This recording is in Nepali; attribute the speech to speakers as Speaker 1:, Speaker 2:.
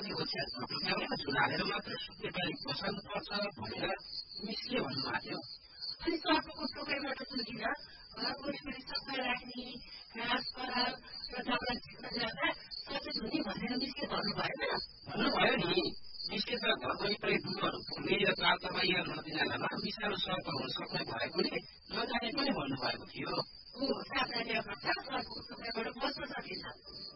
Speaker 1: कति ओछ्यान टोक्याउन झुलालेर मात्र सुत्ने बानी बसाल्नुपर्छ भनेर मिसले भन्नुभएको थियो।
Speaker 2: अनि सर्पको टोकाइबाट चुकिन घर वरिपरि सफा राख्ने, घाँस पराल र दाउरा छिट्न जाँदा सचेत हुने भनेर मिसले भन्नु भएन?
Speaker 1: भन्नुभयो नि। मिसले त घर वरिपरि डुलहरू पुग्ने र तालतपाइया नदीनालामा विषालु सर्प हुन सक्ने भएकोले नजाने पनि भन्नुभएको थियो।
Speaker 2: सावधानी अवस्था सर्पको टोकाइबाट बस्न सकिन्छ।